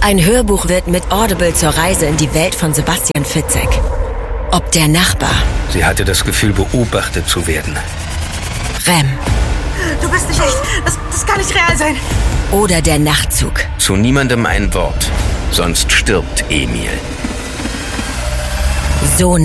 Ein Hörbuch wird mit Audible zur Reise in die Welt von Sebastian Fitzek. Ob der Nachbar. Sie hatte das Gefühl, beobachtet zu werden. Rem. Du bist nicht echt. Das kann nicht real sein. Oder der Nachtzug. Zu niemandem ein Wort, sonst stirbt Emil. So